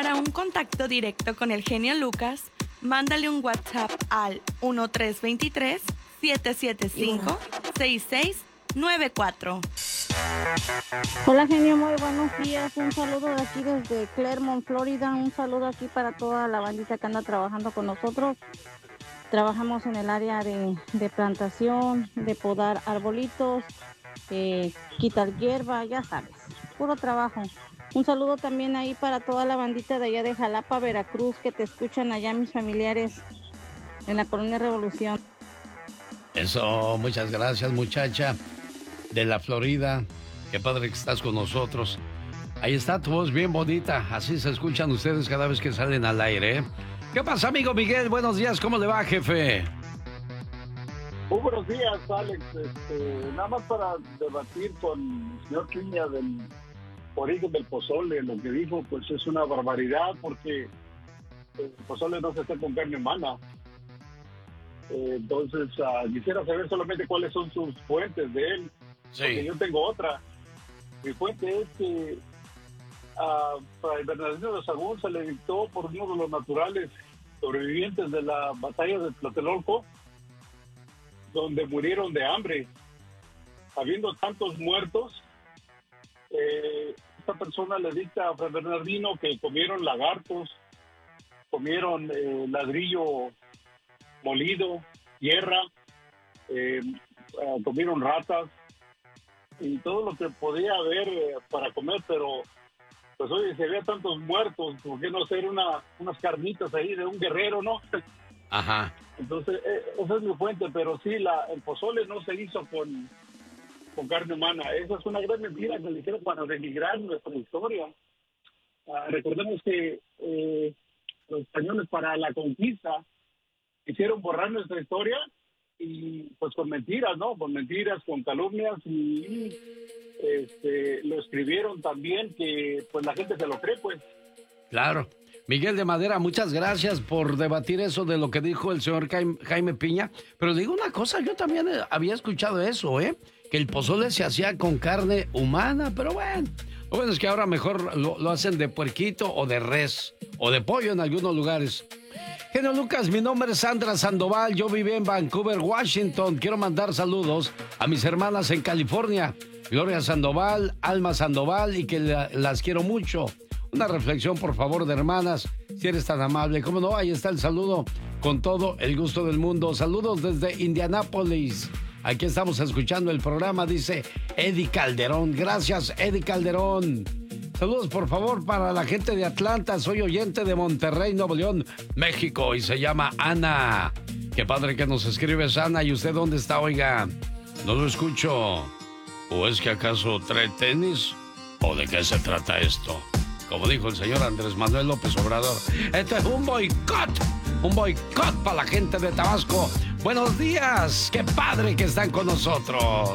Para un contacto directo con el genio Lucas, mándale un WhatsApp al 1323-775-6694. Hola genio, muy buenos días. Un saludo de aquí desde Clermont, Florida. Un saludo aquí para toda la bandita que anda trabajando con nosotros. Trabajamos en el área de plantación, de podar arbolitos, quitar hierba, ya sabes, puro trabajo. Un saludo también ahí para toda la bandita de allá de Jalapa, Veracruz, que te escuchan allá mis familiares en la Colonia Revolución. Eso, muchas gracias, muchacha de la Florida. Qué padre que estás con nosotros. Ahí está tu voz bien bonita. Así se escuchan ustedes cada vez que salen al aire, ¿eh? ¿Qué pasa, amigo Miguel? Buenos días, ¿cómo le va, jefe? Muy buenos días, Alex. Nada más para debatir con el señor Piña del origen del pozole. Lo que dijo, pues es una barbaridad porque el pozole no se hace con carne humana. Entonces, quisiera saber solamente cuáles son sus fuentes de él. Sí. Porque yo tengo otra. Mi fuente es que para el Bernardino de Sahagún se le dictó por uno de los naturales sobrevivientes de la batalla de Tlatelolco, donde murieron de hambre. Habiendo tantos muertos, esta persona le dicta a Fray Bernardino que comieron lagartos, comieron ladrillo molido, tierra, comieron ratas y todo lo que podía haber para comer, pero pues oye, si había tantos muertos, ¿por qué no hacer unas carnitas ahí de un guerrero, no? Ajá. Entonces, esa es mi fuente, pero sí, el pozole no se hizo con carne humana. Esa es una gran mentira que le hicieron para denigrar nuestra historia. Recordemos que los españoles para la conquista hicieron borrar nuestra historia y pues con mentiras, ¿no? Con mentiras, con calumnias y lo escribieron también que pues la gente se lo cree, pues. Claro. Miguel de Madera, muchas gracias por debatir eso de lo que dijo el señor Jaime Piña. Pero digo una cosa, yo también había escuchado eso, que el pozole se hacía con carne humana, pero bueno. Lo bueno es que ahora mejor lo hacen de puerquito o de res, o de pollo en algunos lugares. Genio Lucas, mi nombre es Sandra Sandoval, yo viví en Vancouver, Washington. Quiero mandar saludos a mis hermanas en California, Gloria Sandoval, Alma Sandoval, y que las quiero mucho. Una reflexión, por favor, de hermanas, si eres tan amable. ¿Cómo no? Ahí está el saludo, con todo el gusto del mundo. Saludos desde Indianápolis. Aquí estamos escuchando el programa, dice Eddie Calderón. Gracias, Eddie Calderón. Saludos, por favor, para la gente de Atlanta. Soy oyente de Monterrey, Nuevo León, México, y se llama Ana. Qué padre que nos escribes, Ana. ¿Y usted dónde está, oiga? No lo escucho. ¿O es que acaso trae tenis? ¿O de qué se trata esto? Como dijo el señor Andrés Manuel López Obrador, esto es un boicot para la gente de Tabasco. Buenos días, qué padre que están con nosotros.